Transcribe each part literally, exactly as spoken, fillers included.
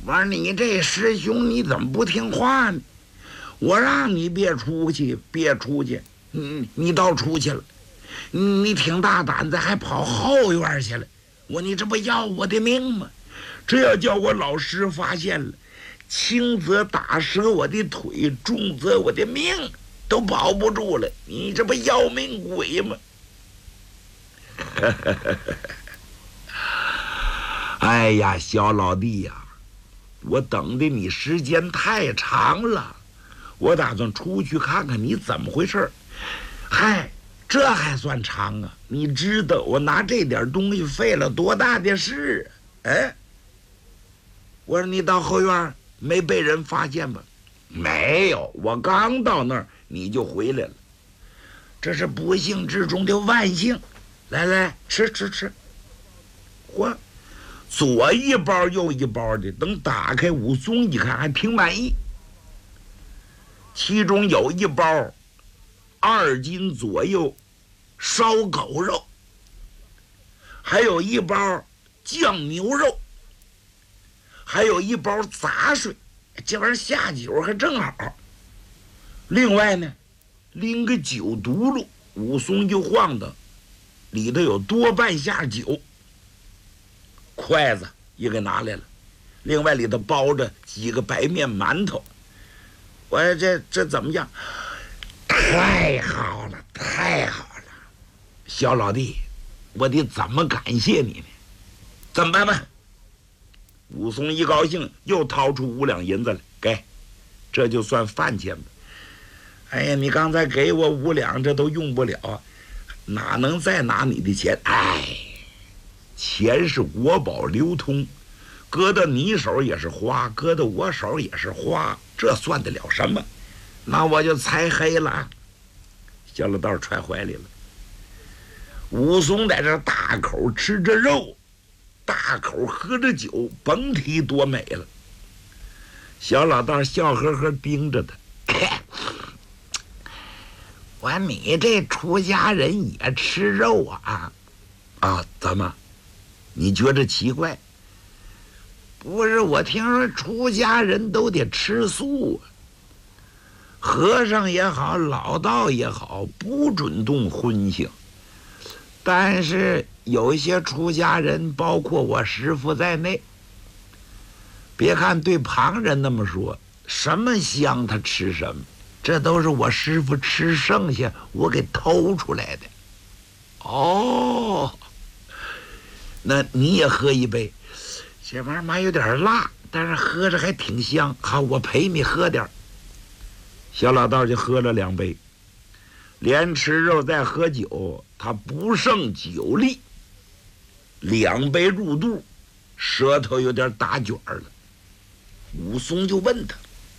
我说你这师兄你怎么不听话呢？我让你别出去，别出去，你你倒出去了，你挺大胆子，还跑后院去了。我你这不要我的命吗？这要叫我老师发现了，轻则打折我的腿，重则我的命都保不住了。你这不要命鬼吗？哎呀，小老弟呀，我等的你时间太长了，我打算出去看看你怎么回事。嗨，这还算长啊？你知道我拿这点东西费了多大的事？哎，我说你到后院没被人发现吧？没有，我刚到那儿你就回来了。这是不幸之中的万幸。来来，吃吃吃。嚯，左一包右一包的，等打开武松一看，还挺满意。其中有一包二斤左右烧狗肉，还有一包酱牛肉，还有一包杂碎，这玩意儿下酒还正好。另外呢，拎个酒毒噜，武松就晃荡，里头有多半下酒。筷子也给拿来了，另外里头包着几个白面馒头。我说这这怎么样？太好了，太好了，小老弟，我得怎么感谢你呢？怎么办吧？武松一高兴，又掏出五两银子来，给，这就算饭钱吧。哎呀，你刚才给我五两，这都用不了啊，哪能再拿你的钱？哎，钱是国宝流通，搁到你手也是花，搁到我手也是花，这算得了什么？那我就猜黑了。小老道揣怀里了。武松在这大口吃着肉，大口喝着酒，甭提多美了。小老道笑呵呵盯着他，我说你这出家人也吃肉啊？啊，怎么？你觉着奇怪？不是，我听说出家人都得吃素啊，和尚也好，老道也好，不准动荤腥。但是有一些出家人，包括我师父在内，别看对旁人那么说，什么香他吃什么，这都是我师父吃剩下我给偷出来的。哦，那你也喝一杯，这玩意儿嘛有点辣，但是喝着还挺香。好，我陪你喝点。小老道就喝了两杯，连吃肉再喝酒，他不胜酒力，两杯入肚，舌头有点打卷了。武松就问他：“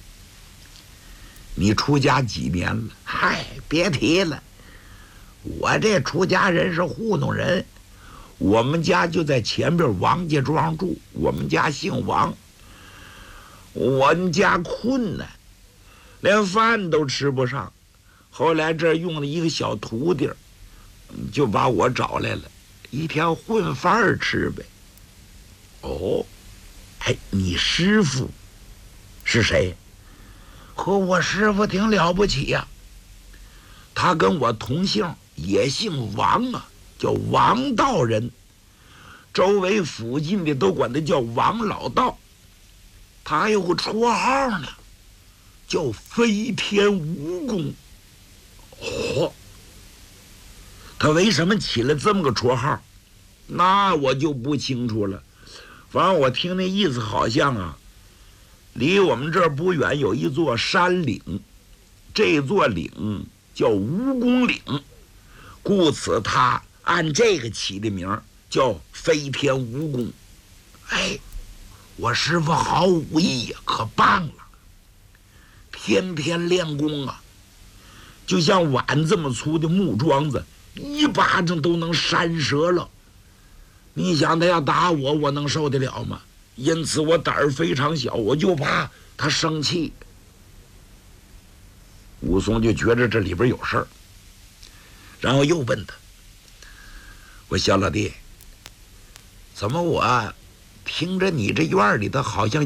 你出家几年了？”嗨，别提了，我这出家人是糊弄人。我们家就在前边王家庄住，我们家姓王。我们家困难，连饭都吃不上。后来这用了一个小徒弟，就把我找来了，一天混饭吃呗。哦，哎，你师傅是谁？和我师傅挺了不起呀、啊，他跟我同姓，也姓王啊，叫王道人，周围附近的都管他叫王老道。他还有个绰号呢，叫飞天蜈蚣。哦，他为什么起了这么个绰号？那我就不清楚了。反正我听那意思好像啊，离我们这儿不远有一座山岭，这座岭叫蜈蚣岭，故此他按这个起的名叫飞天蜈蚣。哎，我师傅好武艺呀，可棒了，天天练功啊，就像碗这么粗的木桩子，一巴掌都能扇折了。你想他要打我，我能受得了吗？因此我胆儿非常小，我就怕他生气。武松就觉着这里边有事儿，然后又问他：“我小老弟，怎么我听着你这院里头好像